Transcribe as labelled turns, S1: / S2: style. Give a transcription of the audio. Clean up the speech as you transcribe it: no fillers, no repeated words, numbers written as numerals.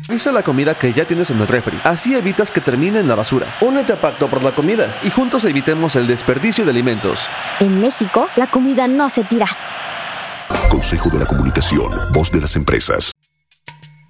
S1: Utiliza la comida que ya tienes en el refri. Así evitas que termine en la basura. Únete a Pacto por la Comida y juntos evitemos el desperdicio de alimentos.
S2: En México, la comida no se tira.
S3: Consejo de la Comunicación, voz de las empresas.